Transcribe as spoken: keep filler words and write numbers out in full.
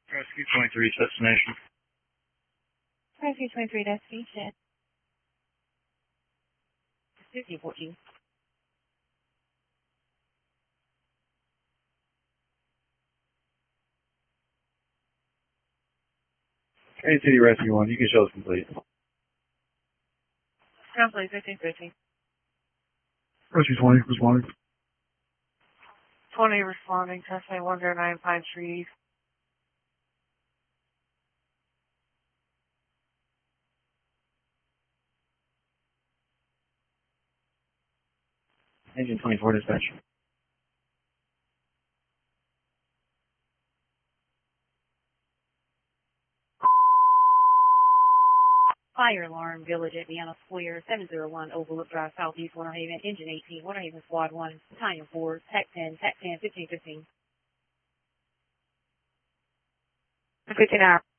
Rescue twenty-three, destination. Rescue twenty-three, destination. fifteen fourteen. Kansas City Rescue one, you can show us complete. Complete, fifteen fifteen. Rescue twenty, responding. twenty responding, testing one zero nine Pine Street. Engine twenty-four, dispatch. Fire alarm, Village at Vienna Square, seven zero one Overlook Drive, Southeast Winter Haven, Engine eighteen, Winter Haven Squad one, Battalion four, Tech ten, Tech ten, fifteen fifteen. fifteen hour.